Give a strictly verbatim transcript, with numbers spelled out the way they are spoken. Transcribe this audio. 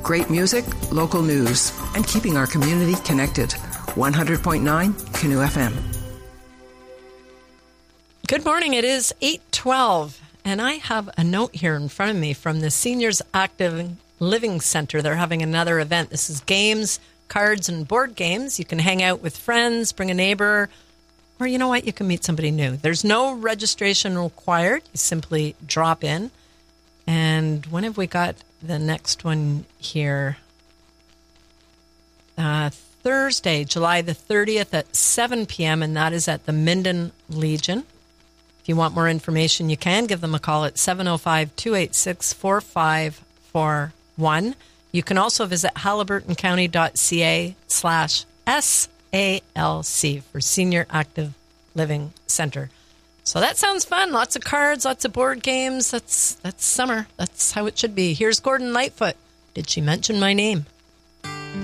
Great music, local news, and keeping our community connected. one hundred point nine Canoe F M. Good morning. It is eight twelve, and I have a note here in front of me from the Seniors Active Living Center. They're having another event. This is games, cards, and board games. You can hang out with friends, bring a neighbor, or you know what? You can meet somebody new. There's no registration required. You simply drop in. And when have we got the next one here? Uh, Thursday, July the thirtieth at seven p.m., and that is at the Minden Legion. If you want more information, you can give them a call at seven oh five, two eight six, four five four one. You can also visit haliburtoncounty.ca slash S A L C for Senior Active Living Center. So that sounds fun. Lots of cards, lots of board games. That's that's summer. That's how it should be. Here's Gordon Lightfoot. Did she mention my name?